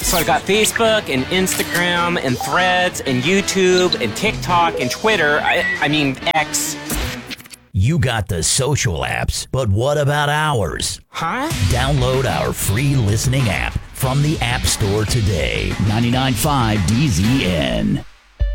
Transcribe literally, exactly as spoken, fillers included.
So I got Facebook and Instagram and Threads and YouTube and TikTok and Twitter. I, I mean, X. You got the social apps, but what about ours? Huh? Download our free listening app from the App Store today. ninety-nine point five D Z N.